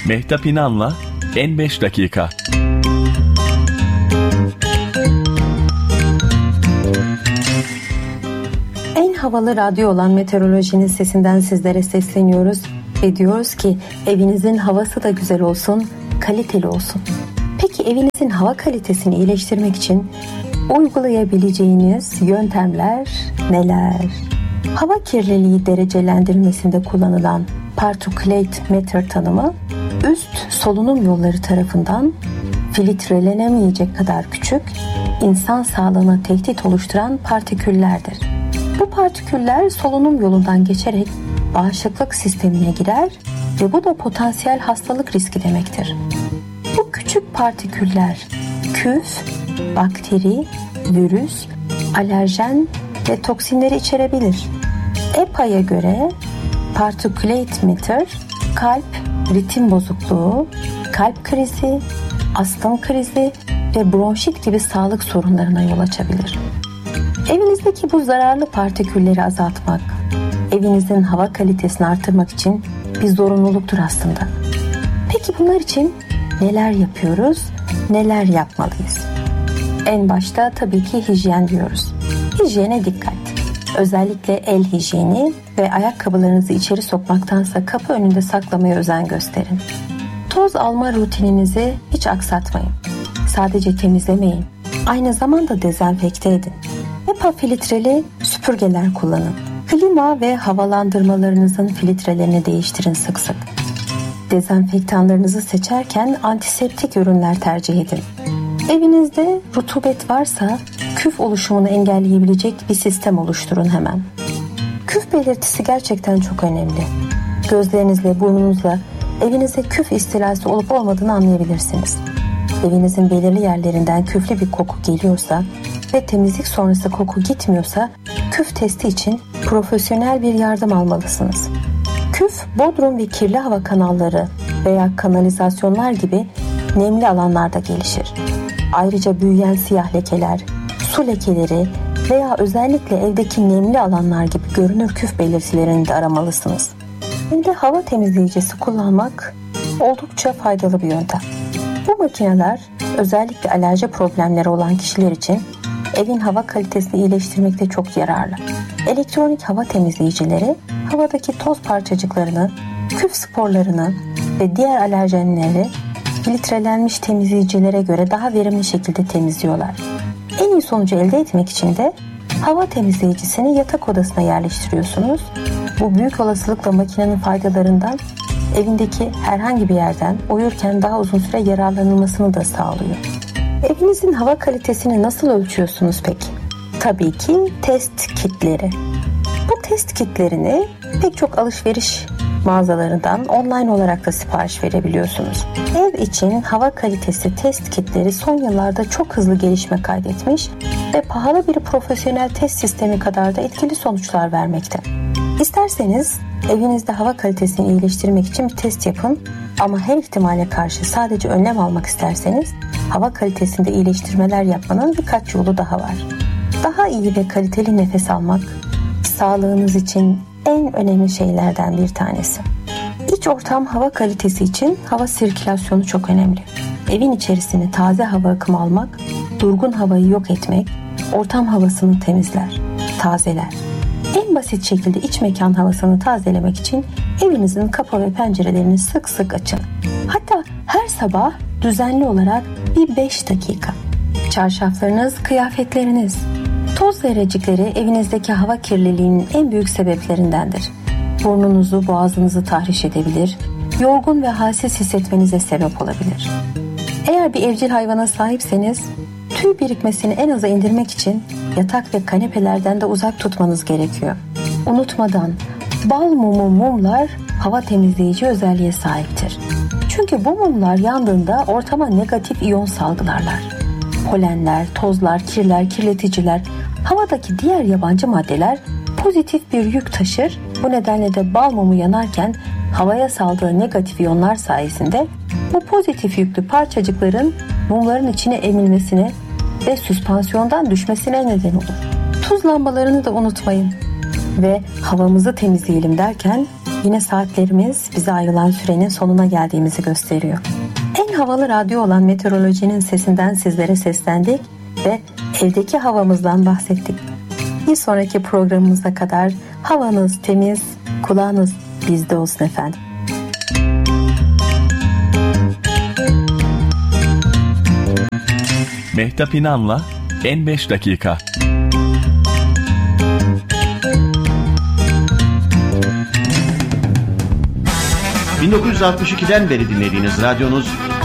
Mehtap İnan'la En 5 Dakika. En havalı radyo olan Meteorolojinin sesinden sizlere sesleniyoruz ve diyoruz ki evinizin havası da güzel olsun, kaliteli olsun. Peki evinizin hava kalitesini iyileştirmek için uygulayabileceğiniz yöntemler neler? Hava kirliliği derecelendirilmesinde kullanılan particulate matter tanımı, üst solunum yolları tarafından filtrelenemeyecek kadar küçük, insan sağlığına tehdit oluşturan partiküllerdir. Bu partiküller solunum yolundan geçerek bağışıklık sistemine girer ve bu da potansiyel hastalık riski demektir. Bu küçük partiküller küf, bakteri, virüs, alerjen ve toksinleri içerebilir. EPA'ya göre particulate matter kalp ritim bozukluğu, kalp krizi, astım krizi ve bronşit gibi sağlık sorunlarına yol açabilir. Evinizdeki bu zararlı partikülleri azaltmak, evinizin hava kalitesini artırmak için bir zorunluluktur aslında. Peki bunlar için neler yapıyoruz, neler yapmalıyız? En başta tabii ki hijyen diyoruz. Hijyene dikkat. Özellikle el hijyeni ve ayakkabılarınızı içeri sokmaktansa kapı önünde saklamaya özen gösterin. Toz alma rutininizi hiç aksatmayın. Sadece temizlemeyin, aynı zamanda dezenfekte edin. HEPA filtreli süpürgeler kullanın. Klima ve havalandırmalarınızın filtrelerini değiştirin sık sık. Dezenfektanlarınızı seçerken antiseptik ürünler tercih edin. Evinizde rutubet varsa küf oluşumunu engelleyebilecek bir sistem oluşturun hemen. Küf belirtisi gerçekten çok önemli. Gözlerinizle, burnunuzla evinizde küf istilası olup olmadığını anlayabilirsiniz. Evinizin belirli yerlerinden küflü bir koku geliyorsa ve temizlik sonrası koku gitmiyorsa küf testi için profesyonel bir yardım almalısınız. Küf, bodrum ve kirli hava kanalları veya kanalizasyonlar gibi nemli alanlarda gelişir. Ayrıca büyüyen siyah lekeler, su lekeleri veya özellikle evdeki nemli alanlar gibi görünür küf belirtilerini de aramalısınız. Evde hava temizleyicisi kullanmak oldukça faydalı bir yöntem. Bu makineler özellikle alerji problemleri olan kişiler için evin hava kalitesini iyileştirmekte çok yararlı. Elektronik hava temizleyicileri havadaki toz parçacıklarını, küf sporlarını ve diğer alerjenleri filtrelenmiş temizleyicilere göre daha verimli şekilde temizliyorlar. En iyi sonucu elde etmek için de hava temizleyicisini yatak odasına yerleştiriyorsunuz. Bu büyük olasılıkla makinenin faydalarından evindeki herhangi bir yerden uyurken daha uzun süre yararlanılmasını da sağlıyor. Evinizin hava kalitesini nasıl ölçüyorsunuz peki? Tabii ki test kitleri. Bu test kitlerini pek çok alışveriş mağazalarından online olarak da sipariş verebiliyorsunuz. Ev için hava kalitesi test kitleri son yıllarda çok hızlı gelişme kaydetmiş ve pahalı bir profesyonel test sistemi kadar da etkili sonuçlar vermekte. İsterseniz evinizde hava kalitesini iyileştirmek için bir test yapın ama her ihtimale karşı sadece önlem almak isterseniz hava kalitesinde iyileştirmeler yapmanın birkaç yolu daha var. Daha iyi ve kaliteli nefes almak sağlığınız için en önemli şeylerden bir tanesi. İç ortam hava kalitesi için hava sirkülasyonu çok önemli. Evin içerisine taze hava akımı almak, durgun havayı yok etmek, ortam havasını temizler, tazeler. En basit şekilde iç mekan havasını tazelemek için evinizin kapı ve pencerelerini sık sık açın. Hatta her sabah düzenli olarak bir 5 dakika. Çarşaflarınız, kıyafetleriniz. Toz zerrecikleri evinizdeki hava kirliliğinin en büyük sebeplerindendir. Burnunuzu, boğazınızı tahriş edebilir, yorgun ve halsiz hissetmenize sebep olabilir. Eğer bir evcil hayvana sahipseniz, tüy birikmesini en aza indirmek için yatak ve kanepelerden de uzak tutmanız gerekiyor. Unutmadan, bal mumu mumlar hava temizleyici özelliğe sahiptir. Çünkü bu mumlar yandığında ortama negatif iyon salgılarlar. Polenler, tozlar, kirler, kirleticiler, havadaki diğer yabancı maddeler pozitif bir yük taşır. Bu nedenle de bal mumu yanarken havaya saldığı negatif iyonlar sayesinde bu pozitif yüklü parçacıkların mumların içine emilmesine ve süspansiyondan düşmesine neden olur. Tuz lambalarını da unutmayın. Ve havamızı temizleyelim derken Yine saatlerimiz bize ayrılan sürenin sonuna geldiğimizi gösteriyor. En havalı radyo olan Meteoroloji'nin sesinden sizlere seslendik ve evdeki havamızdan bahsettik. Bir sonraki programımıza kadar havanız temiz, kulağınız bizde olsun efendim. Mehtap İnan'la En 5 Dakika. ...1962'den beri dinlediğiniz radyonuz